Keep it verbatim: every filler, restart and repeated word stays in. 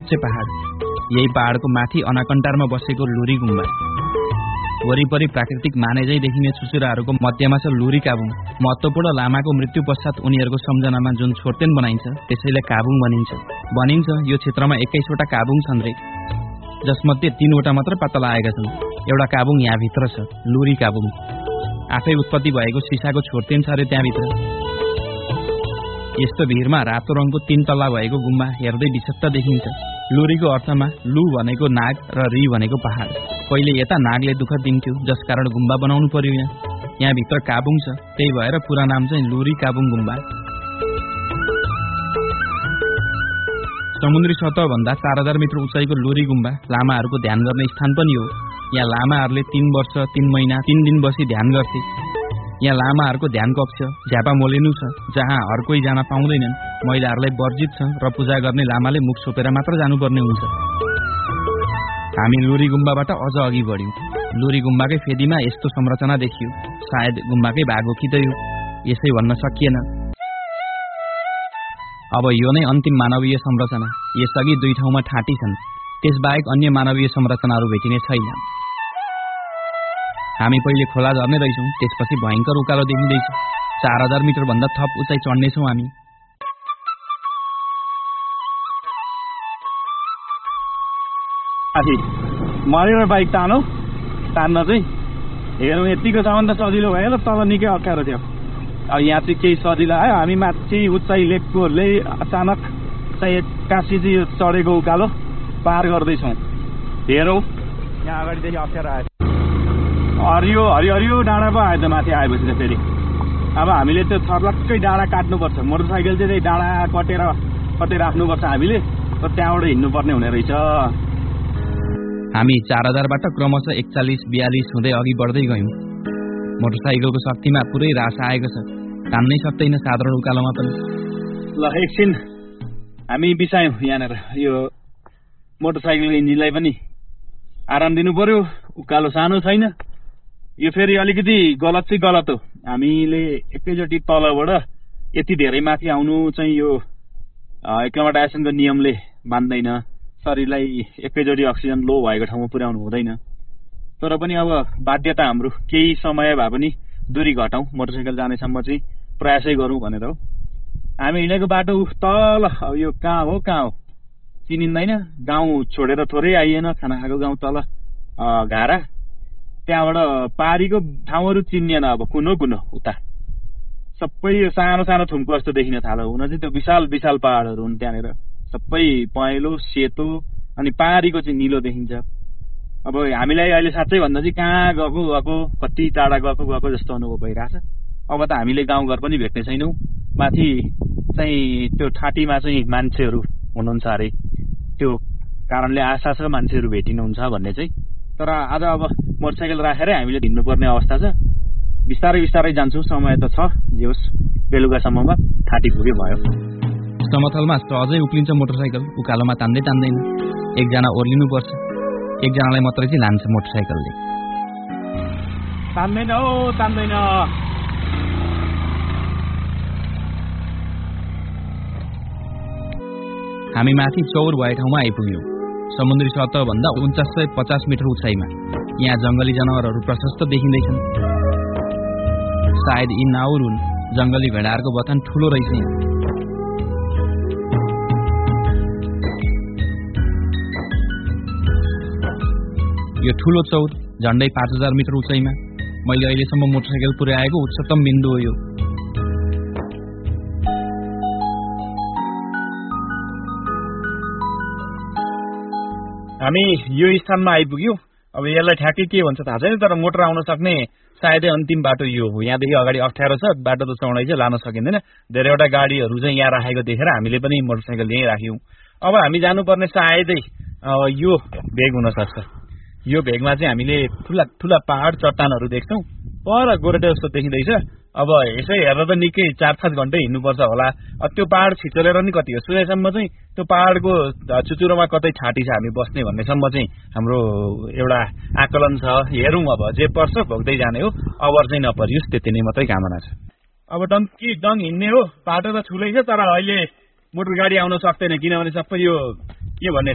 उच्च पहाड। यही पहाडको माथि अनाकन्टारमा बसेको लुरी गुम्बा। वरिपरि प्राकृतिक मानेजै देखिने चुचुराहरूको मध्यमा छ लुरी काबुङ। महत्त्वपूर्ण लामाको मृत्यु पश्चात उनीहरूको सम्झनामा जुन छोर्तेन बनाइन्छ त्यसैले काबुङ भनिन्छ। भनिन्छ यो क्षेत्रमा एक्काइसवटा काबुङ छन् रे, जसमध्ये तीनवटा मात्र पत्ता लागेका छन्। एउटा काबुङ यहाँभित्र छ, लुरी काबुङ। आफै उत्पत्ति भएको सिसाको छोर्तेन छ रे त्यहाँभित्र। यस्तो भिरमा रातो रङको तीन तल्ला भएको गुम्बा हेर्दै विचित्र देखिन्छ। लुरीको अर्थमा लु भनेको नाग र री भनेको पहाड। पहिले यता नागले दुःख दिन्थ्यो, जसकारण गुम्बा बनाउनु पर्यो। यहाँ यहाँभित्र काबुङ छ, त्यही भएर पुरा नाम चाहिँ लुरी काबुङ गुम्बा। समुद्री सतहभन्दा चार हजार मिटर उचाइको लुरी गुम्बा लामाहरूको ध्यान गर्ने स्थान पनि हो। यहाँ लामाहरूले तीन वर्ष तीन महिना तीन दिन बसी ध्यान गर्थे। यहाँ लामाहरूको ध्यान कक्ष झ्यापा मोलेनु छ, जहाँ हर कोही जान पाउँदैनन्। महिलाहरूलाई वर्जित छ र पूजा गर्ने लामाले मुख छोपेर मात्र जानुपर्ने हुन्छ। हामी लुरी गुम्बाबाट अझ अघि बढ्यौँ। लुरी गुम्बाकै फेदीमा यस्तो संरचना देखियो। सायद गुम्बाकै भाग हो कि त यो, यसै भन्न सकिएन। अब यो नै अन्तिम मानवीय संरचना। यसअघि दुई ठाउँमा ठाँटी छन्, त्यसबाहेक अन्य मानवीय संरचनाहरू भेटिने छैन। हामी पहिले खोला झर्ने रहेछौँ, त्यसपछि भयङ्कर उकालो देखिँदैछ। चार हजार मिटर भन्दा थप उचाइ चढ्नेछौँ हामी। मरेर बाइक तानौ तान्न चाहिँ हेरौँ यतिको छ भने त सजिलो भयो। तल निकै अप्ठ्यारो थियो। अब यहाँ चाहिँ केही सजिलो आयो। हामी माथि उचाइ लेककोहरूले अचानक चाहिँ एक्कासी चाहिँ यो चढेको उकालो पार गर्दैछौँ। हेरौँ यहाँ अगाडिदेखि अप्ठ्यारो आयो। हरियो हरियो हरियो डाँडा पो आयो त माथि आएपछि त फेरि। अब हामीले त्यो छर्लक्कै डाँडा काट्नुपर्छ। मोटरसाइकल चाहिँ त्यही डाँडा कटेर कटेर राख्नुपर्छ हामीले, र त्यहाँबाट हिँड्नुपर्ने हुने रहेछ। हामी चार हजारबाट क्रमशः एकचालिस बयालिस हुँदै अघि बढ्दै गयौँ। मोटरसाइकलको शक्तिमा पुरै रास आएको छ, तान्नै सक्दैन साधारण उकालोमा पनि। ल एकछिन हामी बिसायौँ यहाँनिर। यो मोटरसाइकलको इन्जिनलाई पनि आराम दिनु पर्यो। उकालो सानो छैन, यो फेरि अलिकति गलत चाहिँ गलत हो। हामीले एकैचोटि तलबाट यति धेरै माथि आउनु चाहिँ यो एक्लामाटाइजेसनको नियमले मान्दैन। शरीरलाई एकैचोटि अक्सिजन लो भएको ठाउँमा पुर्याउनु हुँदैन। तर पनि अब बाध्यता हाम्रो, केही समय भए पनि दूरी घटाउँ, मोटरसाइकल जानेसम्म चाहिँ प्रयासै गरौँ भनेर हो। हामी हिँडेको बाटो तल अब यो कहाँ हो कहाँ हो चिनिँदैन। गाउँ छोडेर थोरै आइएन, खाना खाएको गाउँ तल घारा, त्यहाँबाट पारीको ठाउँहरू चिनिएन। अब कुनो कुनो उता सबै सानो सानो थुम्को जस्तो देखिन थाल्यो। हुन चाहिँ त्यो विशाल विशाल पहाडहरू हुन् त्यहाँनिर, सबै पहेँलो सेतो अनि पारीको चाहिँ निलो देखिन्छ। अब हामीलाई अहिले साँच्चै भन्दा चाहिँ कहाँ गएको गएको कति टाढा गएको गएको जस्तो अनुभव भइरहेछ। अब त हामीले गाउँघर पनि भेट्ने छैनौँ। माथि चाहिँ त्यो ठाँटीमा चाहिँ मान्छेहरू हुनुहुन्छ अरे, त्यो कारणले आशा छ मान्छेहरू भेटिनुहुन्छ भन्ने चाहिँ। तर आज अब मोटरसाइकल राखेरै हामीले हिँड्नुपर्ने अवस्था छ। बिस्तारै बिस्तारै जान्छौँ, समय त छ। जे होस् बेलुकासम्ममा ठाँटी पुग्यो भयो। समतलमा सहजै उक्लिन्छ मोटरसाइकल, उकालोमा तान्दै तान्दैन। एकजना ओर्लिनुपर्छ, एकजनालाई मात्रै चाहिँ लान्छ मोटरसाइकलले। तान्दैन हो तान्दैन। हामी माथि चौर भए ठाउँमा आइपुग्यौँ। समुद्री सतहभन्दा उन्चास सय पचास मिटर उचाइमा। यहाँ जङ्गली जनावरहरू प्रशस्त देखिँदैछन्। सायद यी नाउर हुन्। जङ्गली भेडाहरूको बथान ठुलो रहेछ यहाँ। यो ठुलो चौर झन्डै पाँच हजार मिटर उचाइमा। मैले अहिलेसम्म मोटरसाइकल पुर्याएको उच्चतम बिन्दु हो यो। हामी यो स्थानमा आइपुग्यौँ। अब यसलाई ठ्याक्कै के भन्छ थाहा छैन, तर मोटर आउन सक्ने सायदै अन्तिम बाटो यो हो। यहाँदेखि अगाडि अप्ठ्यारो छ, बाटो त चौडाइ चाहिँ लान सकिँदैन। धेरैवटा गाडीहरू चाहिँ यहाँ राखेको देखेर हामीले पनि मोटरसाइकल यहीँ राख्यौँ। अब हामी जानुपर्ने सायदै यो भेग हुनसक्छ। यो भेगमा चाहिँ हामीले ठुला ठुला पहाड चट्टानहरू देख्छौँ। पर गोरेटो जस्तो देखिँदैछ। अब यसै हेर्दा त निकै चार पाँच घन्टै हिँड्नुपर्छ होला। त्यो पहाड छिचोलेर नि कति हो सुनेसम्म चाहिँ त्यो पहाडको चुचुरोमा कतै ठाँटी छ हामी बस्ने भन्नेसम्म चाहिँ हाम्रो एउटा आकलन छ। हेरौँ अब जे पर्छ भोग्दै जाने हो, अबर चाहिँ नपरियोस्, त्यति नै मात्रै कामना छ। अब डङ्की डङ हिँड्ने हो। बाटो त ठुलै छ, तर अहिले मोटर गाडी आउन सक्दैन, किनभने सबै यो के भन्ने